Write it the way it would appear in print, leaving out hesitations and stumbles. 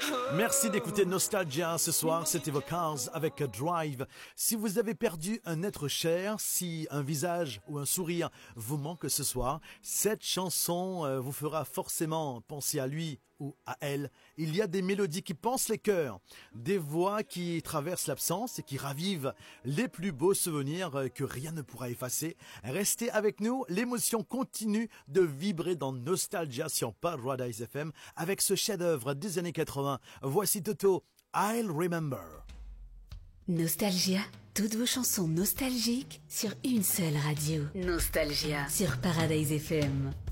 Merci d'écouter Nostalgia ce soir, c'était vos Cars avec Drive. Si vous avez perdu un être cher, si un visage ou un sourire vous manque ce soir, cette chanson vous fera forcément penser à lui ou à elle. Il y a des mélodies qui pansent les cœurs, des voix qui traversent l'absence et qui ravivent les plus beaux souvenirs que rien ne pourra effacer. Restez avec nous, l'émotion continue de vibrer dans Nostalgia sur Paradise FM avec ce chef-d'œuvre des années 80. Voici Toto, I'll Remember. Nostalgia, toutes vos chansons nostalgiques sur une seule radio. Nostalgia sur Paradise FM.